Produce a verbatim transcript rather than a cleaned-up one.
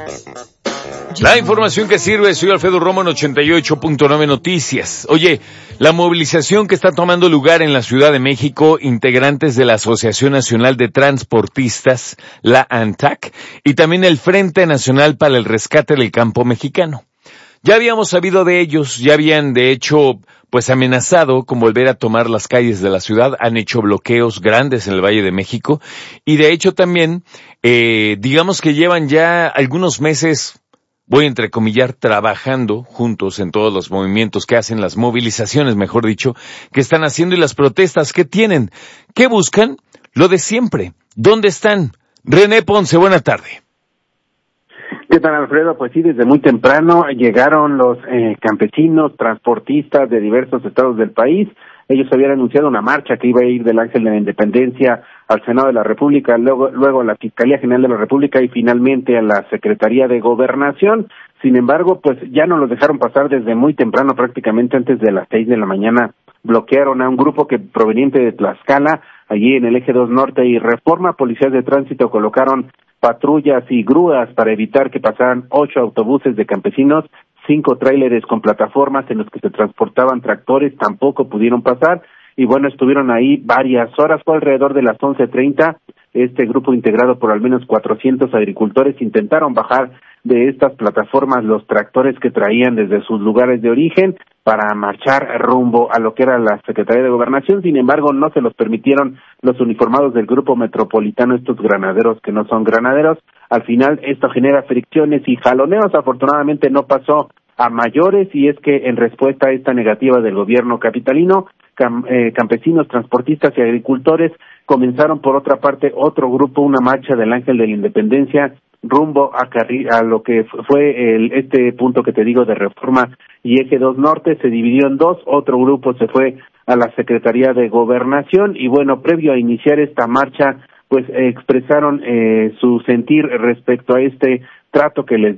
La información que sirve, soy Alfredo Romo en ochenta y ocho punto nueve Noticias. Oye, la movilización que está tomando lugar en la Ciudad de México, integrantes de la Asociación Nacional de Transportistas, la ANTAC, y también el Frente Nacional para el Rescate del Campo Mexicano. Ya habíamos sabido de ellos, ya habían de hecho pues amenazado con volver a tomar las calles de la ciudad, han hecho bloqueos grandes en el Valle de México, y de hecho también, eh, digamos que llevan ya algunos meses, voy a entrecomillar, trabajando juntos en todos los movimientos que hacen, las movilizaciones, mejor dicho, que están haciendo y las protestas que tienen. ¿Qué buscan? Lo de siempre. ¿Dónde están? René Ponce, buena tarde. ¿Qué tal, Alfredo? Pues sí, desde muy temprano llegaron los eh, campesinos, transportistas de diversos estados del país. Ellos habían anunciado una marcha que iba a ir del Ángel de la Independencia al Senado de la República, luego, luego a la Fiscalía General de la República y finalmente a la Secretaría de Gobernación. Sin embargo, pues ya no los dejaron pasar desde muy temprano, prácticamente antes de las seis de la mañana. Bloquearon a un grupo que proveniente de Tlaxcala, allí en el eje dos Norte y Reforma. Policías de tránsito colocaron patrullas y grúas para evitar que pasaran ocho autobuses de campesinos, cinco tráileres con plataformas en los que se transportaban tractores, tampoco pudieron pasar, y bueno, estuvieron ahí varias horas. Fue alrededor de las once treinta, este grupo integrado por al menos cuatrocientos agricultores intentaron bajar de estas plataformas los tractores que traían desde sus lugares de origen para marchar rumbo a lo que era la Secretaría de Gobernación. Sin embargo, no se los permitieron los uniformados del grupo metropolitano, estos granaderos que no son granaderos. Al final esto genera fricciones y jaloneos. Afortunadamente no pasó a mayores, y es que en respuesta a esta negativa del gobierno capitalino, cam, eh, campesinos, transportistas y agricultores comenzaron por otra parte otro grupo, una marcha del Ángel de la Independencia rumbo a, Carri a lo que fue el, este punto que te digo de Reforma y Eje dos Norte. Se dividió en dos, otro grupo se fue a la Secretaría de Gobernación y bueno, previo a iniciar esta marcha, pues eh, expresaron eh, su sentir respecto a este trato que les